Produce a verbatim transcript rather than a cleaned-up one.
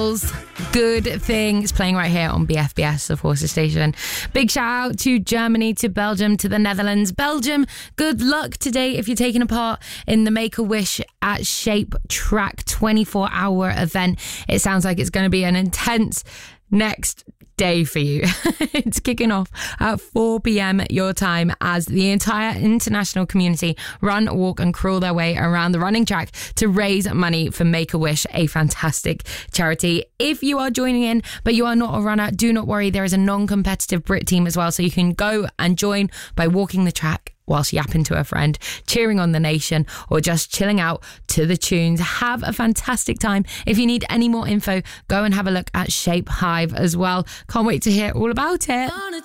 Good Thing. It's playing right here on B F B S, of course, the station. Big shout out to Germany, to Belgium, to the Netherlands. Belgium, good luck today if you're taking a part in the Make-A-Wish at Shape Track twenty-four hour event. It sounds like it's going to be an intense next day for you. It's kicking off at four p.m. your time as the entire international community run, walk and crawl their way around the running track to raise money for Make-A-Wish, a fantastic charity. If you are joining in but you are not a runner, do not worry, there is a non-competitive Brit team as well, so you can go and join by walking the track whilst yapping to a friend, cheering on the nation, or just chilling out to the tunes. Have a fantastic time. If you need any more info, go and have a look at Shape Hive as well. Can't wait to hear all about it.